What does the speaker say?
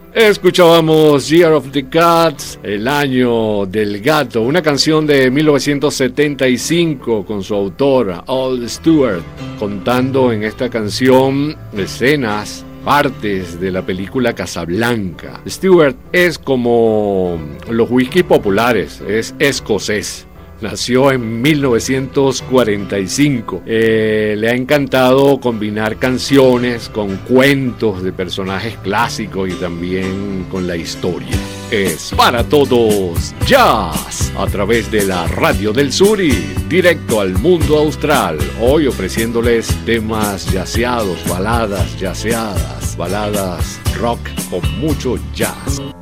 Escuchábamos Year of the Cat, el año del gato, una canción de 1975 con su autor, Al Stewart, contando en esta canción escenas, partes de la película Casablanca. Stewart es como los whisky populares, es escocés. Nació en 1945. Le ha encantado combinar canciones con cuentos de personajes clásicos y también con la historia. Es para todos jazz a través de la Radio del Sur y directo al mundo austral. Hoy ofreciéndoles temas jazzeados, baladas jazzeadas, baladas rock con mucho jazz.